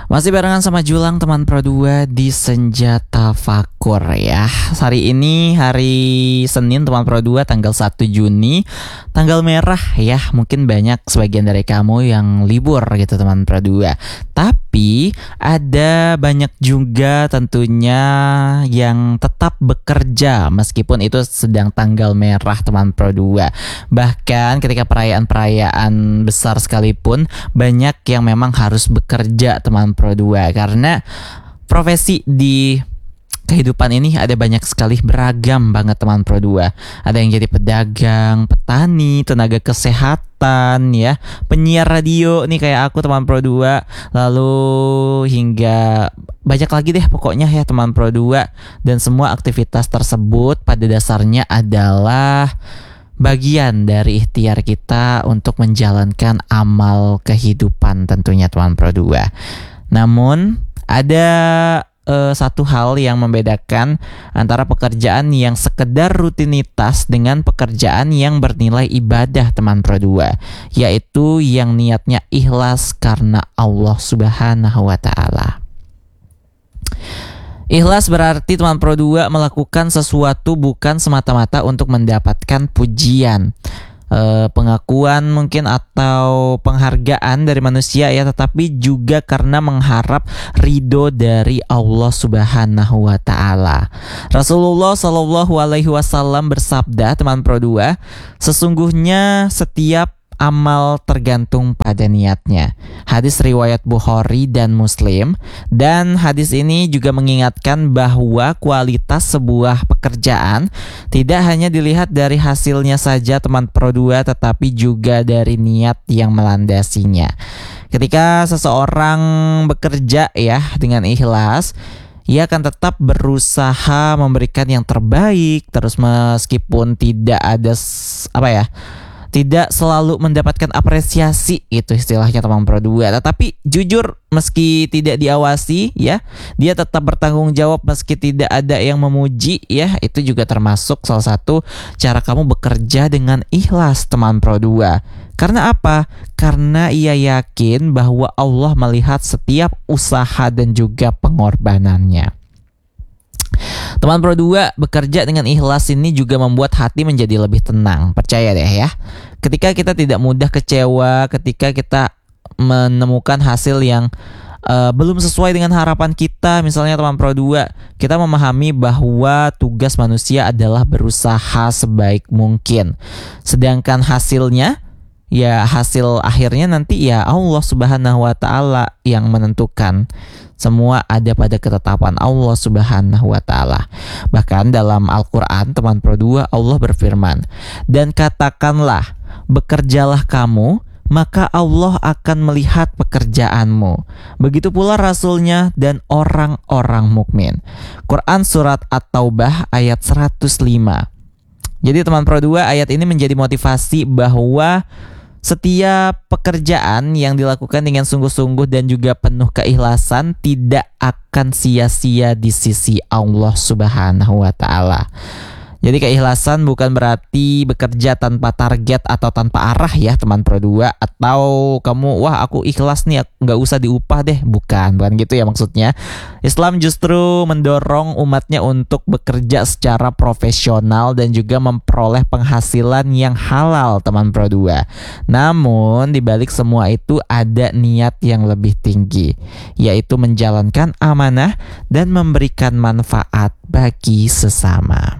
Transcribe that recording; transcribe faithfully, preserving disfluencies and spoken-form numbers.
Masih barengan sama Julang teman Pro dua di Senjata Fakur ya. Hari ini hari Senin teman Pro dua tanggal satu Juni. Tanggal merah ya. Mungkin banyak sebagian dari kamu yang libur gitu teman Pro dua. Tapi ada banyak juga tentunya yang tetap bekerja meskipun itu sedang tanggal merah teman Pro dua. Bahkan ketika perayaan-perayaan besar sekalipun banyak yang memang harus bekerja teman Pro dua karena profesi di kehidupan ini ada banyak sekali, beragam banget teman Pro dua. Ada yang jadi pedagang, petani, tenaga kesehatan ya, penyiar radio nih kayak aku teman Pro dua, lalu hingga banyak lagi deh pokoknya ya teman Pro dua. Dan semua aktivitas tersebut pada dasarnya adalah bagian dari ikhtiar kita untuk menjalankan amal kehidupan tentunya teman Pro dua. Namun ada uh, satu hal yang membedakan antara pekerjaan yang sekedar rutinitas dengan pekerjaan yang bernilai ibadah teman Pro dua, yaitu yang niatnya ikhlas karena Allah Subhanahu wa taala. Ikhlas berarti teman Pro dua melakukan sesuatu bukan semata-mata untuk mendapatkan pujian, e, pengakuan mungkin atau penghargaan dari manusia ya, tetapi juga karena mengharap ridho dari Allah Subhanahu wa taala. Rasulullah Shallallahu alaihi wasallam bersabda teman Pro dua, sesungguhnya setiap amal tergantung pada niatnya. Hadis riwayat Bukhari dan Muslim. Dan hadis ini juga mengingatkan bahwa kualitas sebuah pekerjaan tidak hanya dilihat dari hasilnya saja teman Pro dua, tetapi juga dari niat yang melandasinya. Ketika seseorang bekerja ya dengan ikhlas, ia akan tetap berusaha memberikan yang terbaik, terus meskipun tidak ada apa ya tidak selalu mendapatkan apresiasi, itu istilahnya teman Pro dua. Tetapi jujur, meski tidak diawasi ya, dia tetap bertanggung jawab meski tidak ada yang memuji ya. Itu juga termasuk salah satu cara kamu bekerja dengan ikhlas teman Pro dua. Karena apa? Karena ia yakin bahwa Allah melihat setiap usaha dan juga pengorbanannya. Teman Pro dua, bekerja dengan ikhlas ini juga membuat hati menjadi lebih tenang. Percaya deh ya. Ketika kita tidak mudah kecewa, ketika kita menemukan hasil yang uh, belum sesuai dengan harapan kita, misalnya teman Pro dua, kita memahami bahwa tugas manusia adalah berusaha sebaik mungkin. Sedangkan hasilnya, ya hasil akhirnya nanti ya Allah Subhanahu wa taala yang menentukan. Semua ada pada ketetapan Allah Subhanahu wa taala. Bahkan dalam Al-Qur'an teman Pro dua, Allah berfirman, "Dan katakanlah, bekerjalah kamu, maka Allah akan melihat pekerjaanmu. Begitu pula Rasulnya dan orang-orang mukmin." Quran surat At-Taubah ayat seratus lima. Jadi teman Pro dua, ayat ini menjadi motivasi bahwa setiap pekerjaan yang dilakukan dengan sungguh-sungguh dan juga penuh keikhlasan tidak akan sia-sia di sisi Allah Subhanahu wa taala. Jadi keikhlasan bukan berarti bekerja tanpa target atau tanpa arah ya teman Pro dua, atau kamu wah aku ikhlas nih nggak usah diupah deh, bukan bukan gitu ya maksudnya. Islam justru mendorong umatnya untuk bekerja secara profesional dan juga memperoleh penghasilan yang halal teman Pro dua. Namun di balik semua itu ada niat yang lebih tinggi, yaitu menjalankan amanah dan memberikan manfaat bagi sesama.